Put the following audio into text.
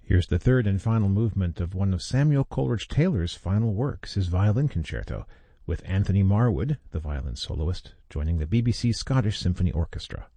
Here's the third and final movement of one of Samuel Coleridge Taylor's final works, his violin concerto, with Anthony Marwood, the violin soloist, joining the BBC Scottish Symphony Orchestra.